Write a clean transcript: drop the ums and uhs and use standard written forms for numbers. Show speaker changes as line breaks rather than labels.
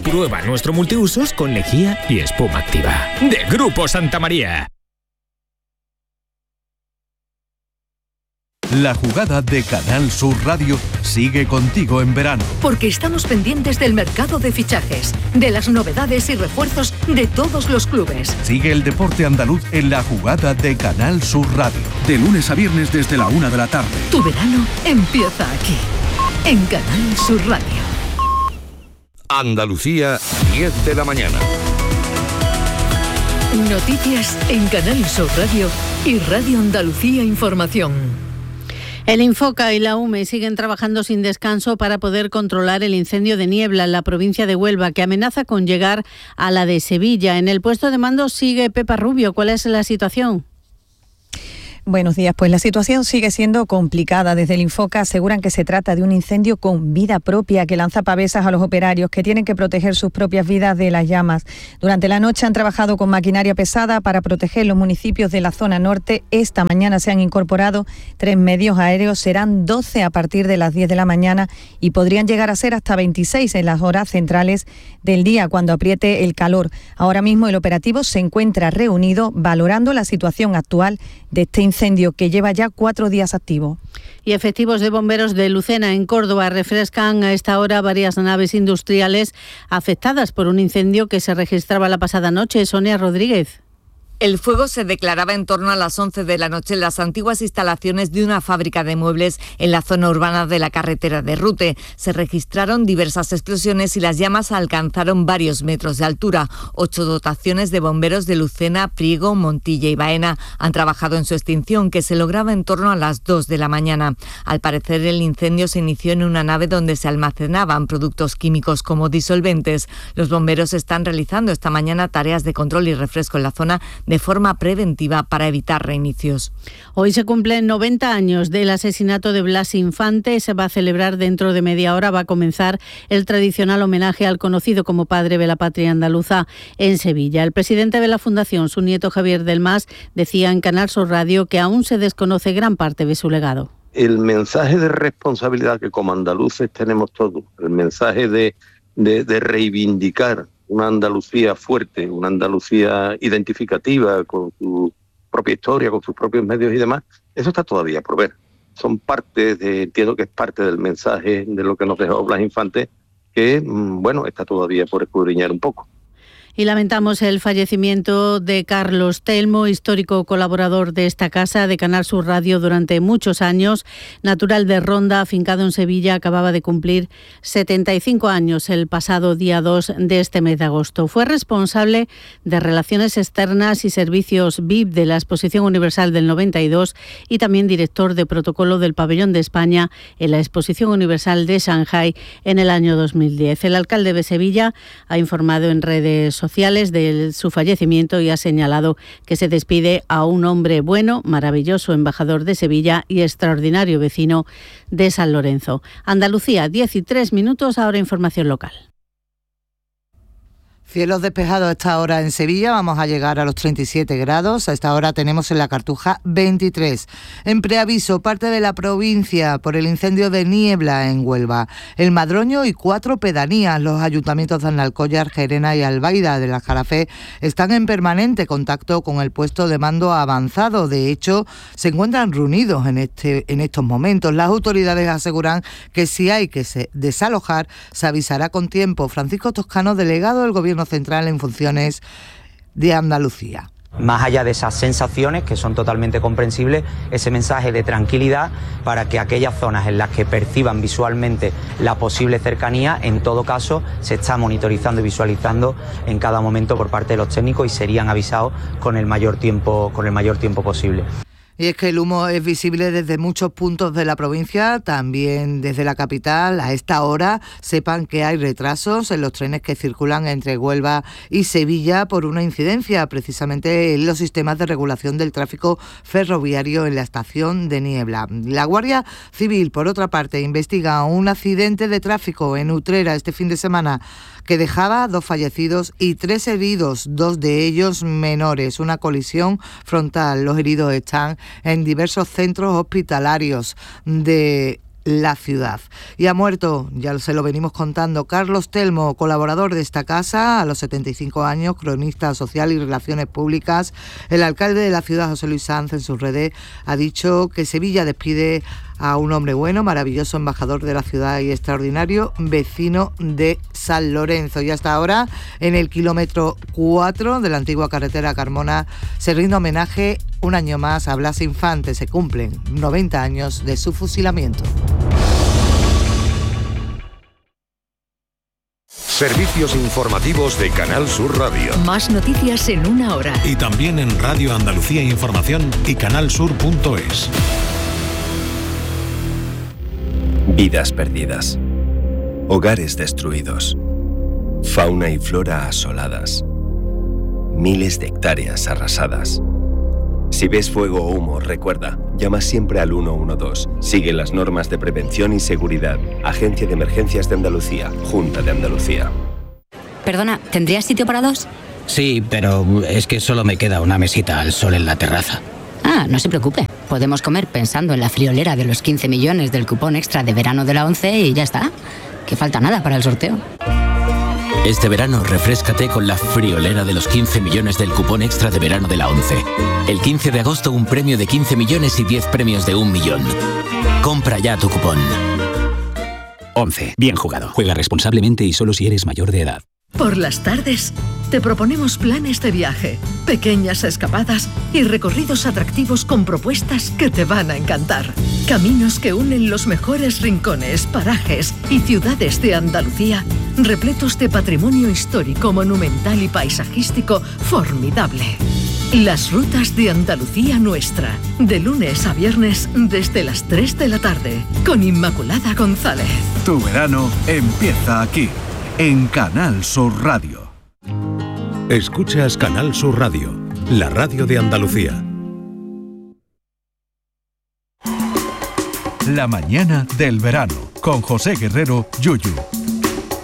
Prueba nuestro multiusos con lejía y espuma activa. De Grupo Santa María.
La jugada de Canal Sur Radio sigue contigo en verano.
Porque estamos pendientes del mercado de fichajes, de las novedades y refuerzos de todos los clubes.
Sigue el deporte andaluz en la jugada de Canal Sur Radio. De lunes a viernes desde la 1 de la tarde.
Tu verano empieza aquí, en Canal Sur Radio.
Andalucía, 10 de la mañana.
Noticias en Canal Sur Radio y Radio Andalucía Información.
El Infoca y la UME siguen trabajando sin descanso para poder controlar el incendio de niebla en la provincia de Huelva, que amenaza con llegar a la de Sevilla. En el puesto de mando sigue Pepa Rubio. ¿Cuál es la situación?
Buenos días. Pues la situación sigue siendo complicada. Desde el Infoca aseguran que se trata de un incendio con vida propia que lanza pavesas a los operarios que tienen que proteger sus propias vidas de las llamas. Durante la noche han trabajado con maquinaria pesada para proteger los municipios de la zona norte. Esta mañana se han incorporado 3 medios aéreos. Serán 12 a partir de las 10 de la mañana y podrían llegar a ser hasta 26 en las horas centrales del día cuando apriete el calor. Ahora mismo el operativo se encuentra reunido valorando la situación actual de este incendio que lleva ya 4 días activo.
Y efectivos de bomberos de Lucena, en Córdoba, refrescan a esta hora varias naves industriales afectadas por un incendio que se registraba la pasada noche. Sonia Rodríguez.
El fuego se declaraba en torno a las 11 de la noche en las antiguas instalaciones de una fábrica de muebles en la zona urbana de la carretera de Rute. Se registraron diversas explosiones y las llamas alcanzaron varios metros de altura. 8 dotaciones de bomberos de Lucena, Priego, Montilla y Baena han trabajado en su extinción, que se lograba en torno a las 2 de la mañana. Al parecer, el incendio se inició en una nave donde se almacenaban productos químicos como disolventes. Los bomberos están realizando esta mañana tareas de control y refresco en la zona de forma preventiva para evitar reinicios.
Hoy se cumplen 90 años del asesinato de Blas Infante. Se va a celebrar dentro de media hora. Va a comenzar el tradicional homenaje al conocido como padre de la patria andaluza en Sevilla. El presidente de la Fundación, su nieto Javier del Mas, decía en Canal Sur Radio que aún se desconoce gran parte de su legado.
El mensaje de responsabilidad que como andaluces tenemos todos, el mensaje de reivindicar una Andalucía fuerte, una Andalucía identificativa con su propia historia, con sus propios medios y demás, eso está todavía por ver. Son entiendo que es parte del mensaje de lo que nos dejó Blas Infante, que, está todavía por escudriñar un poco.
Y lamentamos el fallecimiento de Carlos Telmo, histórico colaborador de esta casa, de Canal Sur Radio durante muchos años, natural de Ronda, afincado en Sevilla, acababa de cumplir 75 años el pasado día 2 de este mes de agosto. Fue responsable de Relaciones Externas y Servicios VIP de la Exposición Universal del 92 y también director de protocolo del Pabellón de España en la Exposición Universal de Shanghái en el año 2010. El alcalde de Sevilla ha informado en redes sociales de su fallecimiento y ha señalado que se despide a un hombre bueno, maravilloso embajador de Sevilla y extraordinario vecino de San Lorenzo. Andalucía, 10:03 minutos, ahora información local.
Cielos despejados a esta hora en Sevilla, vamos a llegar a los 37 grados, a esta hora tenemos en la Cartuja 23. En preaviso, parte de la provincia por el incendio de niebla en Huelva. El Madroño y 4 pedanías, los ayuntamientos de Analcóllar, Gerena y Albaida de la Jarafé, están en permanente contacto con el puesto de mando avanzado. De hecho, se encuentran reunidos en estos momentos. Las autoridades aseguran que si hay que desalojar, se avisará con tiempo. Francisco Toscano, delegado del Gobierno Central en funciones de Andalucía.
Más allá de esas sensaciones que son totalmente comprensibles, ese mensaje de tranquilidad para que aquellas zonas en las que perciban visualmente la posible cercanía, en todo caso, se está monitorizando y visualizando en cada momento por parte de los técnicos y serían avisados con el mayor tiempo posible.
Y es que el humo es visible desde muchos puntos de la provincia, también desde la capital. A esta hora sepan que hay retrasos en los trenes que circulan entre Huelva y Sevilla por una incidencia precisamente en los sistemas de regulación del tráfico ferroviario en la estación de Niebla. La Guardia Civil, por otra parte, investiga un accidente de tráfico en Utrera este fin de semana que dejaba 2 fallecidos y 3 heridos, 2 de ellos menores. Una colisión frontal. Los heridos están en diversos centros hospitalarios de la ciudad. Y ha muerto, ya se lo venimos contando, Carlos Telmo, colaborador de esta casa, a los 75 años, cronista social y relaciones públicas. El alcalde de la ciudad, José Luis Sanz, en sus redes ha dicho que Sevilla despide a un hombre bueno, maravilloso embajador de la ciudad y extraordinario vecino de San Lorenzo. Y hasta ahora, en el kilómetro 4 de la antigua carretera Carmona, se rinde homenaje un año más a Blas Infante. Se cumplen 90 años de su fusilamiento.
Servicios informativos de Canal Sur Radio.
Más noticias en una hora.
Y también en Radio Andalucía Información y canalsur.es.
Vidas perdidas, hogares destruidos, fauna y flora asoladas, miles de hectáreas arrasadas. Si ves fuego o humo, recuerda, llama siempre al 112. Sigue las normas de prevención y seguridad. Agencia de Emergencias de Andalucía, Junta de Andalucía.
Perdona, ¿tendrías sitio para dos?
Sí, pero es que solo me queda una mesita al sol en la terraza.
Ah, no se preocupe. Podemos comer pensando en la friolera de los 15 millones del cupón extra de verano de la ONCE y ya está. Que falta nada para el sorteo.
Este verano refréscate con la friolera de los 15 millones del cupón extra de verano de la ONCE. El 15 de agosto un premio de 15 millones y 10 premios de 1 millón. Compra ya tu cupón.
ONCE. Bien jugado. Juega responsablemente y solo si eres mayor de edad.
Por las tardes, te proponemos planes de viaje, pequeñas escapadas y recorridos atractivos con propuestas que te van a encantar. Caminos que unen los mejores rincones, parajes y ciudades de Andalucía, repletos de patrimonio histórico, monumental y paisajístico formidable. Las rutas de Andalucía Nuestra, de lunes a viernes desde las 3 de la tarde, con Inmaculada González.
Tu verano empieza aquí, en Canal Sur Radio.
Escuchas Canal Sur Radio, la radio de Andalucía.
La mañana del verano, con José Guerrero, Yuyu.